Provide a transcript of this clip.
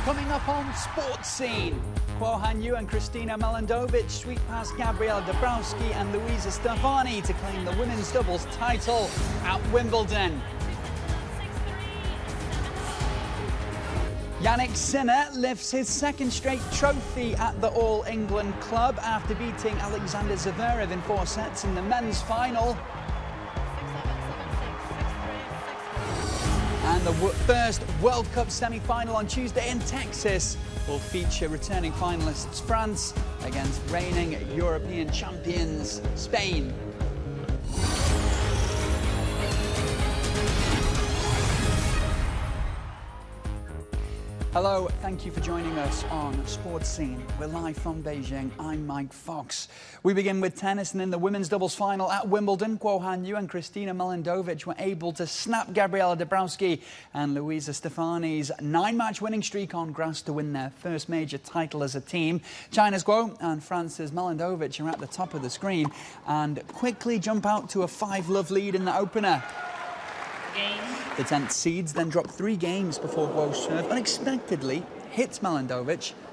Coming up on Sports Scene, Kuo Han Yu and Kristina Mladenovic sweep past Gabriela Dabrowski and Luisa Stefani to claim the women's doubles title at Wimbledon. Jannik Sinner lifts his second straight trophy at the All England Club after beating Alexander Zverev in 4 sets in the men's final. And the first World Cup semi-final on Tuesday in Texas will feature returning finalists France against reigning European champions Spain. Hello, thank you for joining us on Sports Scene. We're live from Beijing. I'm Mike Fox. We begin with tennis, and in the women's doubles final at Wimbledon, Kuo Han Yu and Kristina Mladenovic were able to snap Gabriela Dabrowski and Luisa Stefani's 9-match winning streak on grass to win their first major title as a team. China's Kuo and France's Mladenovic are at the top of the screen and quickly jump out to a 5-love lead in the opener. The 10th seeds then dropped 3 games before Kuo's serve unexpectedly hits Mladenovic